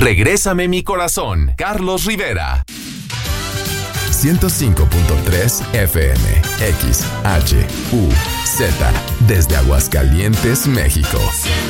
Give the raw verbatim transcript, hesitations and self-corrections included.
Regrésame mi corazón, Carlos Rivera. ciento cinco punto tres F M, X, H, U, Z, desde Aguascalientes, México.